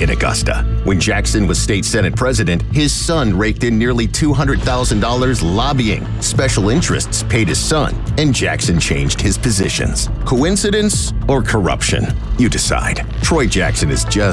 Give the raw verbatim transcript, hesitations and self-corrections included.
in Augusta. When Jackson was state Senate president, his son raked in nearly two hundred thousand dollars lobbying. Special interests paid his son, and Jackson changed his positions. Coincidence or corruption? You decide. Troy Jackson is just